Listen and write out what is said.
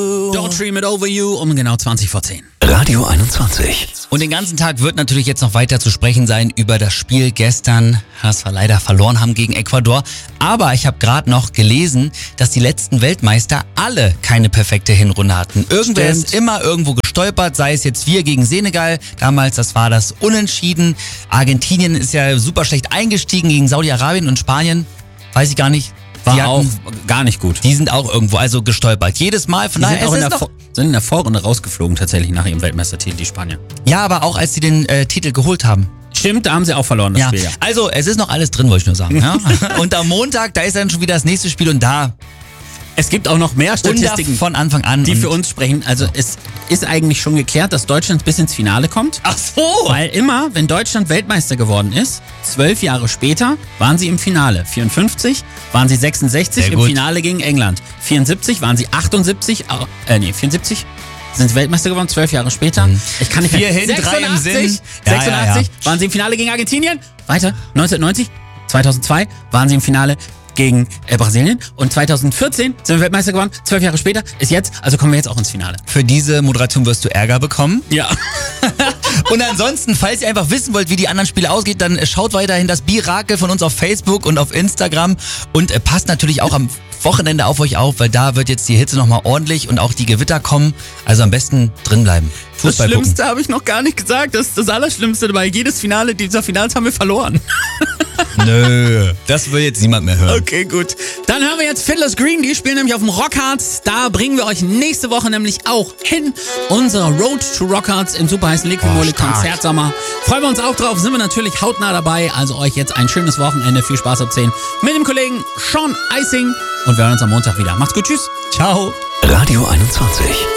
Daughtry mit Over You um genau 20 vor 10. Radio 21. Und den ganzen Tag wird natürlich jetzt noch weiter zu sprechen sein über das Spiel gestern, das wir leider verloren haben gegen Ecuador. Aber ich habe gerade noch gelesen, dass die letzten Weltmeister alle keine perfekte Hinrunde hatten. Irgendwer ist immer irgendwo gestolpert, sei es jetzt wir gegen Senegal. Damals, das war das Unentschieden. Argentinien ist ja super schlecht eingestiegen gegen Saudi-Arabien und Spanien. Weiß ich gar nicht. War auch gar nicht gut. Die sind auch irgendwo also gestolpert. Jedes Mal. Von daher sind in der Vorrunde rausgeflogen tatsächlich nach ihrem Weltmeistertitel, die Spanier. Ja, aber auch als sie den Titel geholt haben. Stimmt, da haben sie auch verloren, das Spiel. Ja. Also es ist noch alles drin, wollte ich nur sagen. Ja? Und am Montag, da ist dann schon wieder das nächste Spiel und da... Es gibt auch noch mehr Statistiken von Anfang an, die für uns sprechen. Also es ist eigentlich schon geklärt, dass Deutschland bis ins Finale kommt. Ach so! Weil immer, wenn Deutschland Weltmeister geworden ist, 12 Jahre später waren sie im Finale. 54 waren sie 66 im Finale gegen England. 74 waren sie 74 sind sie Weltmeister geworden, 12 Jahre später. Ich kann nicht mehr. 3 im Sinn. 86 waren sie im Finale gegen Argentinien. Weiter, 1990, 2002 waren sie im Finale gegen Brasilien und 2014 sind wir Weltmeister geworden, 12 Jahre später ist jetzt, also kommen wir jetzt auch ins Finale. Für diese Moderation wirst du Ärger bekommen. Ja. Und ansonsten, falls ihr einfach wissen wollt, wie die anderen Spiele ausgeht, dann schaut weiterhin das Birakel von uns auf Facebook und auf Instagram und passt natürlich auch am Wochenende auf euch auf, weil da wird jetzt die Hitze nochmal ordentlich und auch die Gewitter kommen, also am besten drinbleiben. Das Schlimmste habe ich noch gar nicht gesagt, das ist das Allerschlimmste, weil jedes Finale dieser Finals haben wir verloren. Nö, das will jetzt niemand mehr hören. Okay, gut. Dann hören wir jetzt Fiddler's Green, die spielen nämlich auf dem Rockharz. Da bringen wir euch nächste Woche nämlich auch hin. Unsere Road to Rockharz im super heißen Liquimole Konzertsommer. Freuen wir uns auch drauf, sind wir natürlich hautnah dabei. Also euch jetzt ein schönes Wochenende. Viel Spaß ab 10 mit dem Kollegen Sean Eising. Und wir hören uns am Montag wieder. Macht's gut, tschüss. Ciao. Radio 21.